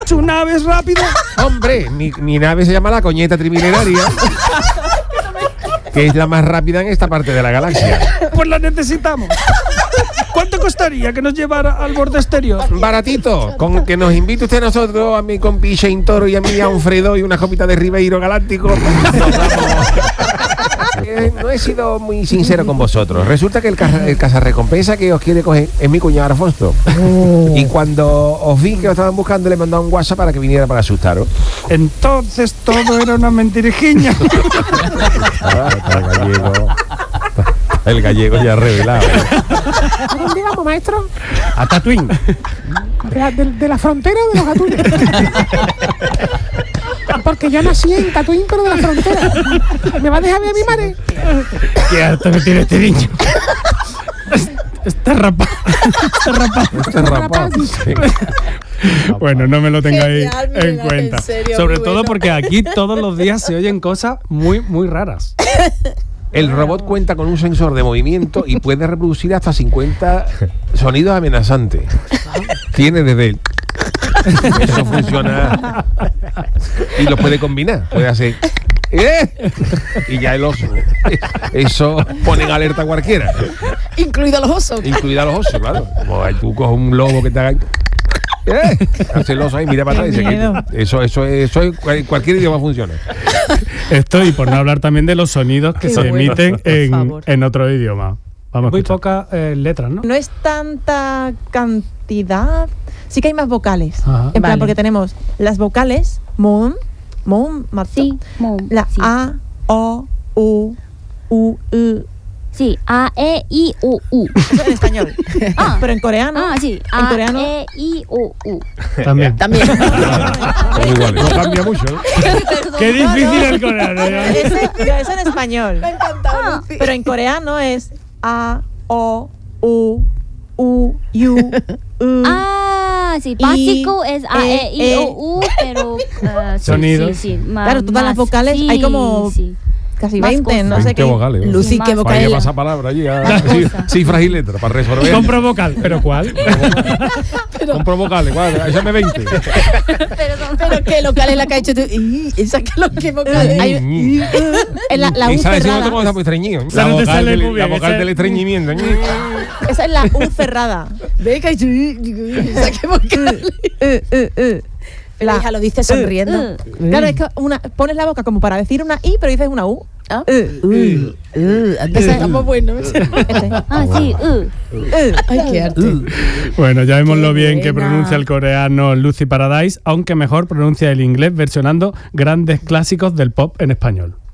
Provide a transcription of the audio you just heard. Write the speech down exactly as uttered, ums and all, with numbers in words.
¿Tu nave es rápida? Hombre, mi, mi nave se llama la Coñeta Trimilenaria, que es la más rápida en esta parte de la galaxia. Pues la necesitamos. ¿Cuánto costaría que nos llevara al borde exterior? Baratito, con que nos invite usted a nosotros, a mi compi Shane Toro y a mí a un Fredo y una copita de Ribeiro Galáctico. Nos vamos. Eh, no he sido muy sincero con vosotros. Resulta que el, caza, el cazarrecompensa que os quiere coger es mi cuñado Alfonso. Oh. Y cuando os vi que os estaban buscando, le mandaba un WhatsApp para que viniera para asustaros. Entonces todo era una mentirijiña. Ah, el gallego. El gallego ya revelado. ¿A dónde vamos, maestro? A Tatooine. ¿De la, de, de la frontera o de los Tatooine? Porque yo nací en Tatooine, pero de la frontera. ¿Me va a dejar ver a mi madre? Qué harto que tiene este niño. Está rapado. Está rapado. Está rapado. Sí. Bueno, no me lo tengáis Genial, en mira, cuenta. en serio, Sobre muy todo bueno. porque aquí todos los días se oyen cosas muy, muy raras. El robot cuenta con un sensor de movimiento y puede reproducir hasta cincuenta sonidos amenazantes. Tiene desde el... Eso funciona y lo puede combinar. Puede hacer... ¡Eh! Y ya el oso. Eso pone en alerta a cualquiera. Incluido a los osos. Incluida a los osos, claro. Como tú coges un lobo que te haga... ¿Eh? Hace el oso ahí, mira para atrás y se quita. Eso, eso, eso, eso, cualquier idioma funciona. Esto y por no hablar también de los sonidos que Qué se bueno, emiten por en, favor. en otro idioma. Vamos Muy escuchar. pocas eh, letras, ¿no? No es tanta cantidad. Sí que hay más vocales. Ajá. En plan, Vale. porque tenemos las vocales mon, mon, Marta. Sí, mom, La sí. A, O, U, U, U. Sí, A, E, I, U, U. Eso en español. Ah. Pero en coreano. Ah, sí. En A, coreano. E, I, U, U. También. También. Son iguales. No cambia mucho, ¿no? Qué difícil el coreano. ¿Ya? Ese, yo, eso en español. Me ha encantado, Lucy. Pero en coreano es A, O, U, U, U, U. Ah, sí, básico es A, E, I, O, U, pero... uh, sí, Sonidos. Sí, sí, ma- Claro, todas las más- vocales, sí, hay como sí. Casi Más veinte, no cosas. sé qué. vocales. ¿no? Lucy, más qué Para vocal que es la- pasa palabra allí. a- Más sí, cosas. cifras y letras para resolver. Compro vocal, ¿pero cuál? Compro vocales, ¿cuál? Échame veinte. Perdón. Pero qué local es la que ha hecho tú. Y esa que lo que vocal es. Hay- Ñi. Es la, la Y U sabes si no cerrada. te cómo está muy estreñido. Esa La no te vocal, sale del, muy bien, la vocal ese- del estreñimiento. Ñi. Esa es la U cerrada. Ve que ha hecho. Esa que vocal es. Uh, uh, uh. La hija lo dice sonriendo. Uh, Claro, es que una, pones la boca como para decir una I, pero dices una U. ¿Ah? Uh, Uh, uh, antes estamos buenos. este. Ah, sí, uh. Uh. Ay, qué arte. Bueno, ya vemos Qué lo bien que buena. pronuncia el coreano Lucy Paradise, aunque mejor pronuncia el inglés versionando grandes clásicos del pop en español.